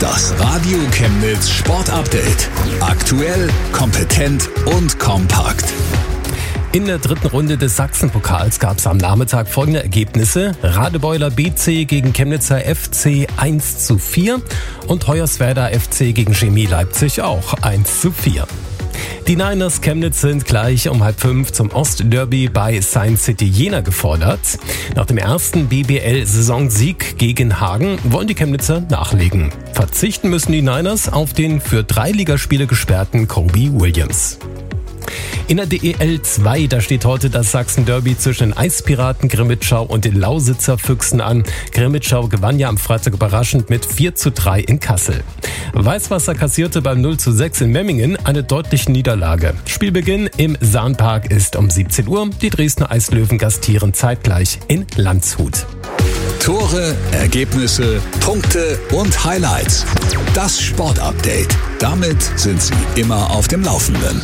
Das Radio Chemnitz Sport Update. Aktuell, kompetent und kompakt. In der dritten Runde des Sachsenpokals gab es am Nachmittag folgende Ergebnisse. Radebeuler BC gegen Chemnitzer FC 1:4 und Hoyerswerda FC gegen Chemie Leipzig auch 1:4. Die Niners Chemnitz sind gleich um 4:30 zum Ostderby bei Science City Jena gefordert. Nach dem ersten BBL-Saisonsieg gegen Hagen wollen die Chemnitzer nachlegen. Verzichten müssen die Niners auf den für 3 Ligaspiele gesperrten Kobe Williams. In der DEL 2, da steht heute das Sachsen-Derby zwischen den Eispiraten Grimmitschau und den Lausitzer Füchsen an. Grimmitschau gewann ja am Freitag überraschend mit 4:3 in Kassel. Weißwasser kassierte beim 0:6 in Memmingen eine deutliche Niederlage. Spielbeginn im Sahnpark ist um 17 Uhr. Die Dresdner Eislöwen gastieren zeitgleich in Landshut. Tore, Ergebnisse, Punkte und Highlights. Das Sportupdate. Damit sind Sie immer auf dem Laufenden.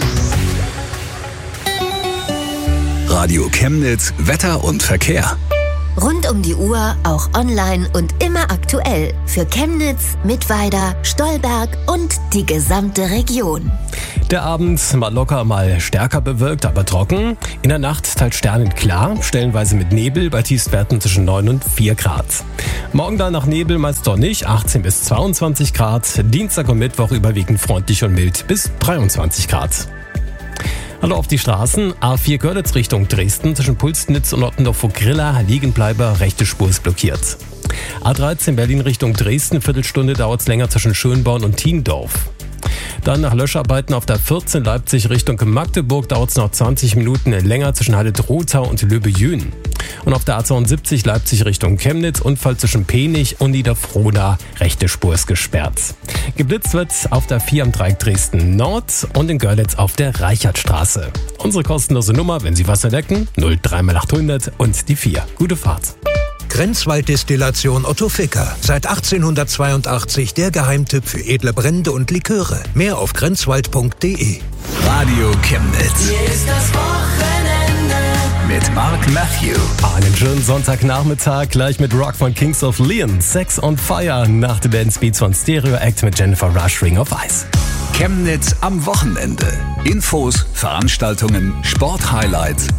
Radio Chemnitz, Wetter und Verkehr. Rund um die Uhr, auch online und immer aktuell. Für Chemnitz, Mittweida, Stolberg und die gesamte Region. Der Abend mal locker, mal stärker bewölkt, aber trocken. In der Nacht teils sternenklar, stellenweise mit Nebel bei Tiefstwerten zwischen 9 und 4 Grad. Morgen dann nach Nebel meist sonnig, 18 bis 22 Grad. Dienstag und Mittwoch überwiegend freundlich und mild bis 23 Grad. Hallo auf die Straßen. A4 Görlitz Richtung Dresden zwischen Pulsnitz und Ottendorf-Grilla Liegenbleiber, rechte Spur ist blockiert. A13 Berlin Richtung Dresden, Viertelstunde dauert es länger zwischen Schönborn und Thiendorf. Dann nach Löscharbeiten auf der 14 Leipzig Richtung Magdeburg dauert es noch 20 Minuten länger zwischen Halle-Drothau und Löbe-Jühn. Und auf der A72 Leipzig Richtung Chemnitz, Unfall zwischen Penich und Niederfrohna, rechte Spur ist gesperrt. Geblitzt wird auf der 4 am Dreieck Dresden Nord und in Görlitz auf der Reichertstraße. Unsere kostenlose Nummer, wenn Sie was entdecken, 03800 und die 4. Gute Fahrt. Grenzwalddestillation Otto Ficker. Seit 1882 der Geheimtipp für edle Brände und Liköre. Mehr auf grenzwald.de. Radio Chemnitz. Hier ist das Wochenende Mit Mark Matthew. Einen schönen Sonntagnachmittag, gleich mit Rock von Kings of Leon, Sex on Fire, nach den Dancebeats von Stereo Act mit Jennifer Rush, Ring of Ice. Chemnitz am Wochenende. Infos, Veranstaltungen, Sporthighlights